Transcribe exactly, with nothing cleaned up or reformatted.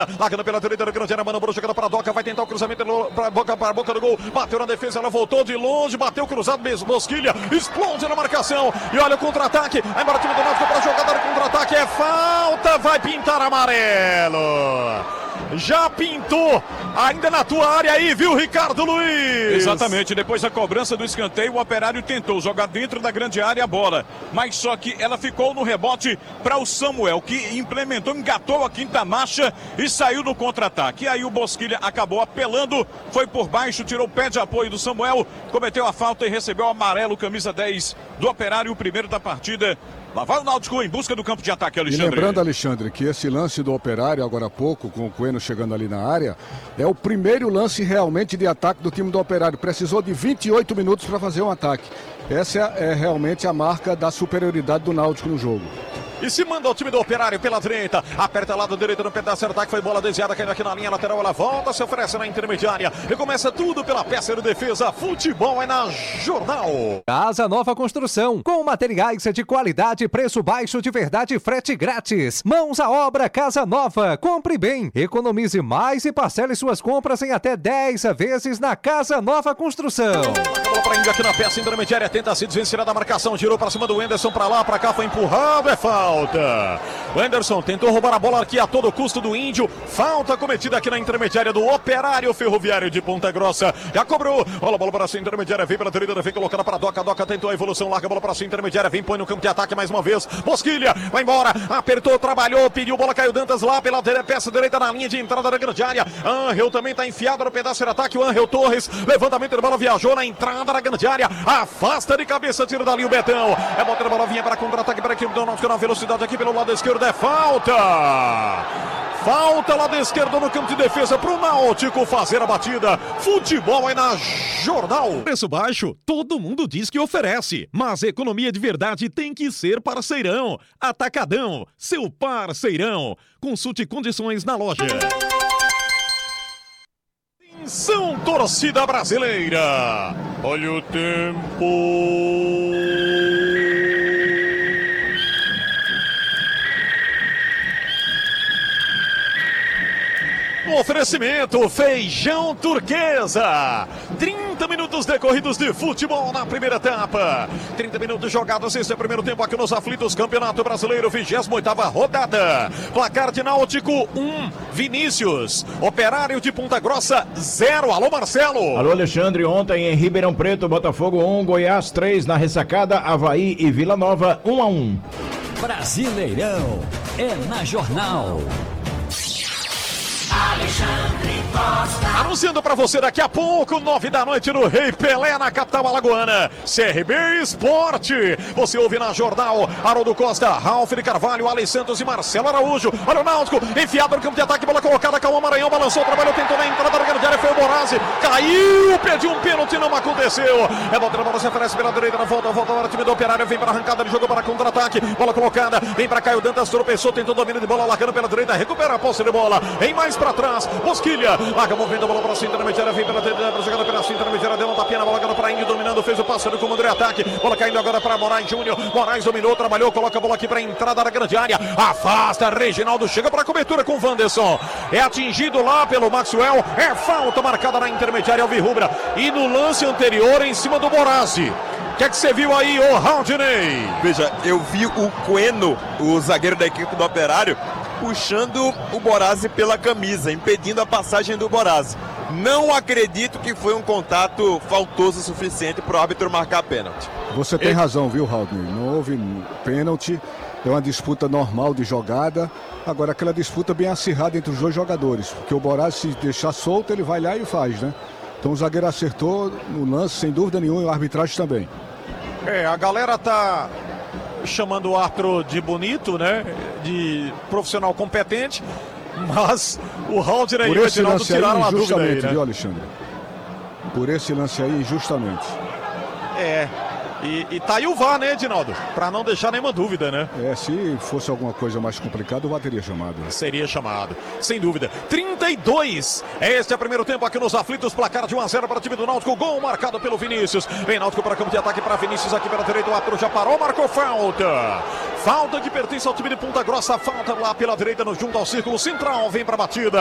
Largando pela direita do grande área, Mano Bruno chegando para a Doca, vai tentar o cruzamento para a boca, para a boca do gol, bateu na defesa, ela voltou de longe, bateu cruzado mesmo, Bosquilha, explode na marcação, e olha o contra-ataque, aí embora o time do Náutico para a jogada do contra-ataque, é falta, vai pintar amarelo. Já pintou, ainda na tua área aí, viu, Ricardo Luiz? Exatamente, depois da cobrança do escanteio, o Operário tentou jogar dentro da grande área a bola, mas só que ela ficou no rebote para o Samuel, que implementou, engatou a quinta marcha e saiu no contra-ataque. E aí o Bosquilha acabou apelando, foi por baixo, tirou o pé de apoio do Samuel, cometeu a falta e recebeu o amarelo, camisa dez do Operário, o primeiro da partida. Lá vai o Náutico em busca do campo de ataque, Alexandre. E lembrando, Alexandre, que esse lance do Operário, agora há pouco, com o Coelho chegando ali na área, é o primeiro lance realmente de ataque do time do Operário. Precisou de vinte e oito minutos para fazer um ataque. Essa é, é realmente a marca da superioridade do Náutico no jogo. E se manda o time do Operário pela direita, aperta lado direito no pedaço do ataque, foi bola desviada, caindo aqui na linha lateral, ela volta, se oferece na intermediária, e começa tudo pela peça de defesa, futebol é na Jornal. Casa Nova Construção, com materiais de qualidade, preço baixo de verdade, frete grátis. Mãos à obra, Casa Nova, compre bem, economize mais e parcele suas compras em até dez vezes na Casa Nova Construção. A bola para Índia aqui na peça intermediária, tenta se desvencilhar da marcação, girou para cima do Anderson, para lá, para cá, foi empurrado, é falta. O Anderson tentou roubar a bola aqui a todo custo do Índio. Falta cometida aqui na intermediária do Operário Ferroviário de Ponta Grossa. Já cobrou. Olha a bola para a sua intermediária. Vem pela direita, vem colocando para a Doca. A Doca tentou a evolução. Larga a bola para a sua intermediária. Vem, põe no campo de ataque mais uma vez. Bosquilha vai embora. Apertou, trabalhou, pediu bola. Caiu Dantas lá pela peça direita na linha de entrada da grande área. Angel também está enfiado no pedaço de ataque. O Angel Torres. Levantamento de bola. Viajou na entrada da grande área. Afasta de cabeça. Tira dali o Betão. É bola, a bola vinha para contra-ataque para a equipe do Náutico na velocidade. Aqui pelo lado esquerdo é falta. Falta lado esquerdo no campo de defesa para o Náutico fazer a batida. Futebol é na Jornal. Preço baixo, todo mundo diz que oferece, mas economia de verdade tem que ser parceirão. Atacadão, seu parceirão. Consulte condições na loja. Atenção, torcida brasileira. Olha o tempo. Oferecimento Feijão Turquesa. trinta minutos decorridos de futebol na primeira etapa. trinta minutos jogados, esse é o primeiro tempo aqui nos aflitos. Campeonato Brasileiro, vigésima oitava rodada. Placar de Náutico um, Vinícius. Operário de Ponta Grossa zero. Alô, Marcelo. Alô, Alexandre. Ontem em Ribeirão Preto, Botafogo um, Goiás três. Na ressacada, Avaí e Vila Nova um a um. Brasileirão é na Jornal. Alexandre Costa. Anunciando pra você daqui a pouco, nove da noite no Rei Pelé, na capital alagoana. C R B Esporte. Você ouve na Jornal. Haroldo Costa, Ralf de Carvalho, Alex Santos e Marcelo Araújo. Olha o Náutico, enfiado no campo de ataque, bola colocada, Calma Maranhão, balançou, trabalhou, tentou na entrada da grande área, foi o Borazzi, caiu, pediu um pênalti, não aconteceu. É volta na bola, se oferece pela direita, na volta, volta para o time do Operário, vem para a arrancada, ele jogou para contra-ataque, bola colocada, vem para Caio Dantas, tropeçou, tentou domínio de bola, largando pela direita, recupera a posse de bola, vem mais para trás, Bosquilha, larga, movendo a bola para a cinta intermediária, vem pela direita, jogando pela cinta intermediária, deu uma tapinha na bola, ganhou para Índio, dominando, fez o passe do comando de ataque, bola caindo agora para Moraes Júnior, Moraes dominou, trabalhou, coloca a bola aqui para a entrada da grande área, afasta, Reginaldo chega para a cobertura com o Wanderson, é atingido lá pelo Maxwell, é falta marcada na intermediária Alvirrubra, e no lance anterior em cima do Borazzi. O que é que você viu aí, ô Raudinei? Veja, eu vi o Coeno, o zagueiro da equipe do Operário, puxando o Borazzi pela camisa, impedindo a passagem do Borazzi. Não acredito que foi um contato faltoso o suficiente para o árbitro marcar pênalti. Você tem razão, viu, Raudinei? Não houve pênalti, é uma disputa normal de jogada. Agora, aquela disputa bem acirrada entre os dois jogadores, porque o Borazzi, se deixar solto, ele vai lá e faz, né? Então o zagueiro acertou no lance, sem dúvida nenhuma, e a arbitragem também. É, a galera tá chamando o árbitro de bonito, né? De profissional competente, mas o Halder e o Reginaldo tiraram a dúvida aí, né? Viu, Alexandre? Por esse lance aí, injustamente. É, E, e tá aí o V A R, né, Edinaldo? Pra não deixar nenhuma dúvida, né? É, se fosse alguma coisa mais complicada, o V A R teria chamado. Seria chamado, sem dúvida. trinta e dois. Este é o primeiro tempo aqui nos aflitos. Placar de um a zero para o time do Náutico. Gol marcado pelo Vinícius. Vem Náutico para campo de ataque para Vinícius aqui pela direita. O árbitro já parou, marcou falta. Falta que pertence ao time de Ponta Grossa. Falta lá pela direita, no junto ao círculo central. Vem para a batida.